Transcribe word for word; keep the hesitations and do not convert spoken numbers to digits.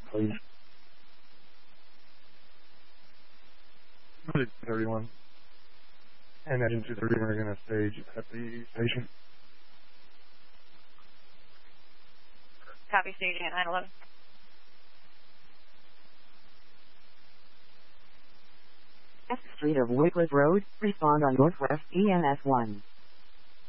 please. thirty-one. And engine two thirty, we're going to stage at the station. Copy, staging at nine eleven. F Street of Wycliffe Road, respond on Northwest E N S one.